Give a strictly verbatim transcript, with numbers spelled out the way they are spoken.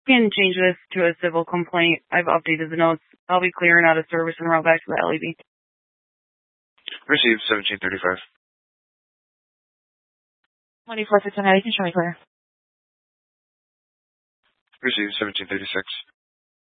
can change this to a civil complaint. I've updated the notes. I'll be clearing out of service and route back to the L E B. Received seventeen thirty-five. twenty-four fifty-nine, you can show me clear. Received seventeen thirty-six.